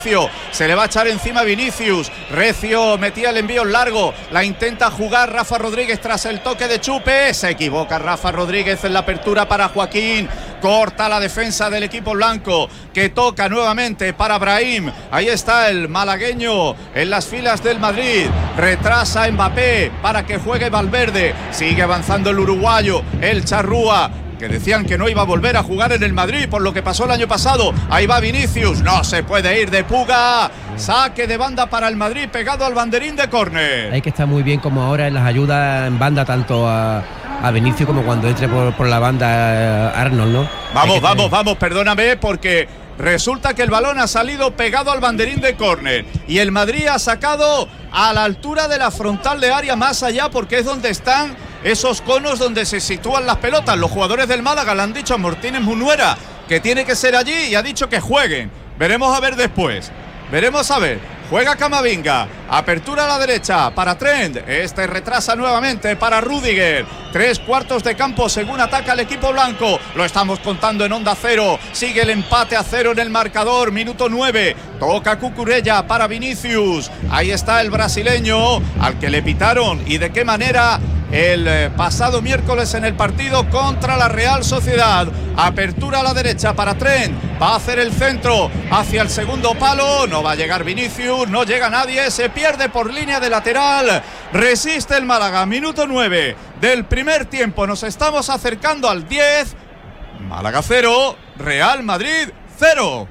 Se le va a echar encima Vinicius. Recio metía el envío largo. La intenta jugar Rafa Rodríguez tras el toque de Chupe. Se equivoca Rafa Rodríguez en la apertura para Joaquín. Corta la defensa del equipo blanco, que toca nuevamente para Brahim. Ahí está el malagueño en las filas del Madrid. Retrasa Mbappé para que juegue Valverde. Sigue avanzando el uruguayo, el charrúa, que decían que no iba a volver a jugar en el Madrid por lo que pasó el año pasado. Ahí va Vinicius, no se puede ir de puga. Saque de banda para el Madrid pegado al banderín de córner. Hay que estar muy bien como ahora en las ayudas en banda, tanto a Vinicius como cuando entre por la banda Arnold, ¿no? Vamos, perdóname, porque resulta que el balón ha salido pegado al banderín de córner y el Madrid ha sacado a la altura de la frontal de área, más allá, porque es donde están esos conos donde se sitúan las pelotas. Los jugadores del Málaga le han dicho a Martínez Munuera que tiene que ser allí y ha dicho que jueguen. Veremos a ver después. Juega Camavinga, apertura a la derecha para Trent, este retrasa nuevamente para Rüdiger, 3/4 de campo según ataca el equipo blanco, lo estamos contando en Onda Cero, sigue el empate a 0 en el marcador, minuto 9, toca Cucurella para Vinicius, ahí está el brasileño, al que le pitaron y de qué manera el pasado miércoles en el partido contra la Real Sociedad. Apertura a la derecha para Trent, va a hacer el centro hacia el segundo palo, no va a llegar Vinicius, no llega nadie, se pierde por línea de lateral, resiste el Málaga, minuto 9 del primer tiempo, nos estamos acercando al 10, Málaga 0, Real Madrid 0.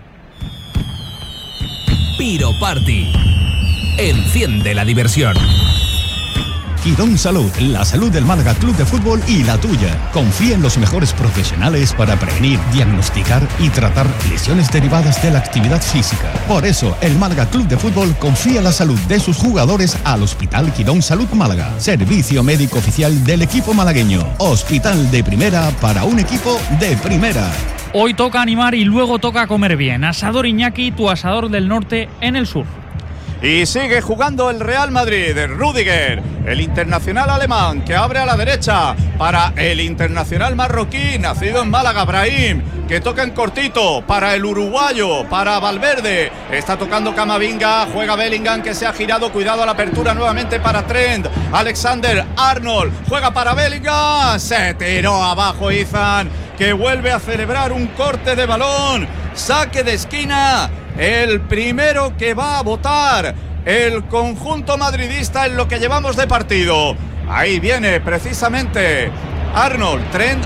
Piro Party, enciende la diversión. Quirón Salud, la salud del Málaga Club de Fútbol y la tuya. Confía en los mejores profesionales para prevenir, diagnosticar y tratar lesiones derivadas de la actividad física. Por eso, el Málaga Club de Fútbol confía la salud de sus jugadores al Hospital Quirón Salud Málaga. Servicio médico oficial del equipo malagueño. Hospital de primera para un equipo de primera. Hoy toca animar y luego toca comer bien. Asador Iñaki, tu asador del norte en el sur. Y sigue jugando el Real Madrid, Rüdiger, el internacional alemán que abre a la derecha para el internacional marroquí, nacido en Málaga, Brahim, que toca en cortito para el uruguayo, para Valverde, está tocando Camavinga, juega Bellingham que se ha girado, cuidado a la apertura nuevamente para Trent, Alexander-Arnold, juega para Bellingham, se tiró abajo Izan, que vuelve a celebrar un corte de balón, saque de esquina. El primero que va a votar el conjunto madridista en lo que llevamos de partido. Ahí viene precisamente Arnold, Trent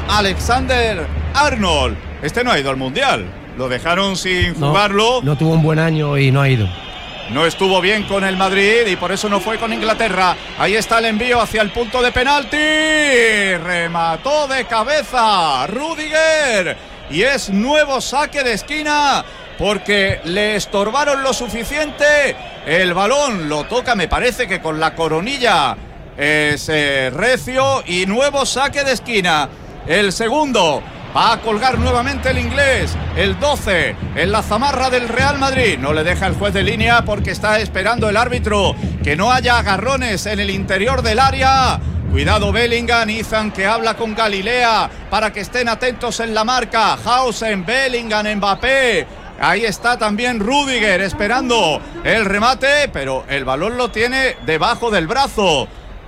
Alexander-Arnold. Este no ha ido al Mundial. Lo dejaron sin jugarlo. No tuvo un buen año y no ha ido. No estuvo bien con el Madrid y por eso no fue con Inglaterra. Ahí está el envío hacia el punto de penalti. Remató de cabeza Rüdiger. Y es nuevo saque de esquina, porque le estorbaron lo suficiente. El balón lo toca, me parece que con la coronilla es Recio, y nuevo saque de esquina. El segundo va a colgar nuevamente el inglés, el 12 en la zamarra del Real Madrid. No le deja el juez de línea porque está esperando el árbitro que no haya agarrones en el interior del área. Cuidado Bellingham, Izan que habla con Galilea para que estén atentos en la marca. Hausen, Bellingham, Mbappé. Ahí está también Rüdiger esperando el remate, pero el balón lo tiene debajo del brazo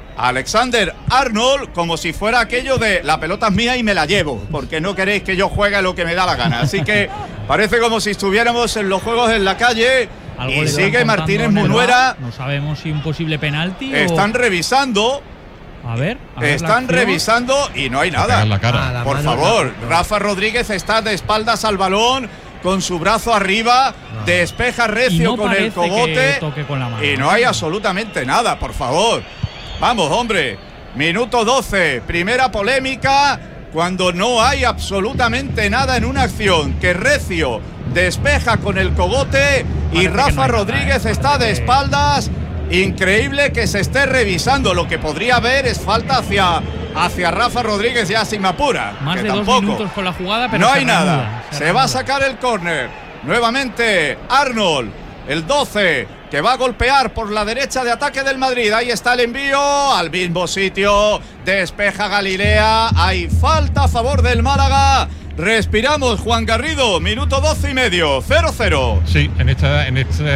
Alexander-Arnold, como si fuera aquello de la pelota es mía y me la llevo, porque no queréis que yo juegue lo que me da la gana. Así que parece como si estuviéramos en los juegos en la calle. Y sigue Martínez Munuera. No sabemos si un posible penalti. Están revisando. A ver están revisando y no hay nada. Por favor, Rafa Rodríguez está de espaldas al balón, con su brazo arriba, despeja Recio con el cogote con la mano, y no hay absolutamente nada, por favor. Vamos, hombre. Minuto 12, primera polémica, cuando no hay absolutamente nada en una acción, que Recio despeja con el cogote y Rafa Rodríguez está de espaldas. Increíble que se esté revisando. Lo que podría haber es falta hacia Rafa Rodríguez, ya sin apura. Más de 2 minutos con la jugada, pero no hay nada. Se va a sacar el córner. Nuevamente Arnold, el 12, que va a golpear por la derecha de ataque del Madrid. Ahí está el envío al mismo sitio. Despeja Galilea. Hay falta a favor del Málaga. respiramos. Juan Garrido, minuto 12 y medio, 0-0. Sí, en esta